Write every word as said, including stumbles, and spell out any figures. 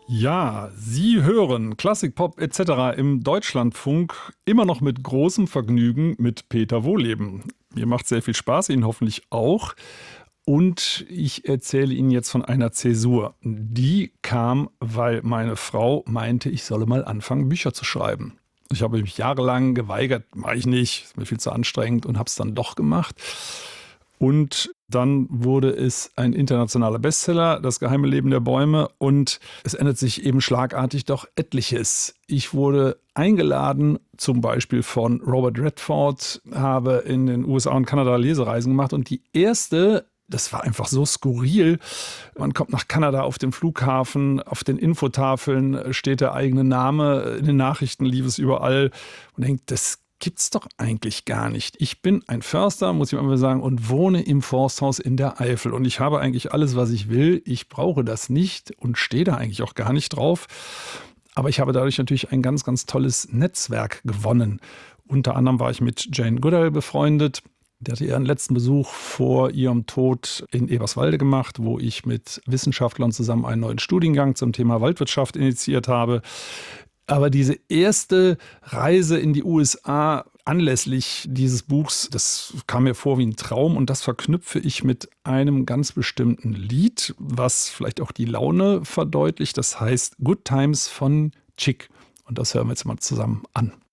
Ja, Sie hören Klassik, Pop et cetera im Deutschlandfunk immer noch mit großem Vergnügen mit Peter Wohlleben. Mir macht sehr viel Spaß, Ihnen hoffentlich auch. Und ich erzähle Ihnen jetzt von einer Zäsur. Die kam, weil meine Frau meinte, ich solle mal anfangen, Bücher zu schreiben. Ich habe mich jahrelang geweigert, mache ich nicht, ist mir viel zu anstrengend und habe es dann doch gemacht. Und dann wurde es ein internationaler Bestseller, Das geheime Leben der Bäume. Und es ändert sich eben schlagartig doch etliches. Ich wurde eingeladen, zum Beispiel von Robert Redford, habe in den U S A und Kanada Lesereisen gemacht. Und die erste, das war einfach so skurril. Man kommt nach Kanada auf dem Flughafen, auf den Infotafeln steht der eigene Name, in den Nachrichten lief es überall und denkt, das gibt's doch eigentlich gar nicht. Ich bin ein Förster, muss ich mal sagen, und wohne im Forsthaus in der Eifel. Und ich habe eigentlich alles, was ich will. Ich brauche das nicht und stehe da eigentlich auch gar nicht drauf. Aber ich habe dadurch natürlich ein ganz, ganz tolles Netzwerk gewonnen. Unter anderem war ich mit Jane Goodall befreundet. Der hatte ihren letzten Besuch vor ihrem Tod in Eberswalde gemacht, wo ich mit Wissenschaftlern zusammen einen neuen Studiengang zum Thema Waldwirtschaft initiiert habe. Aber diese erste Reise in die U S A anlässlich dieses Buchs, das kam mir vor wie ein Traum und das verknüpfe ich mit einem ganz bestimmten Lied, was vielleicht auch die Laune verdeutlicht. Das heißt Good Times von Chick. Und das hören wir jetzt mal zusammen an.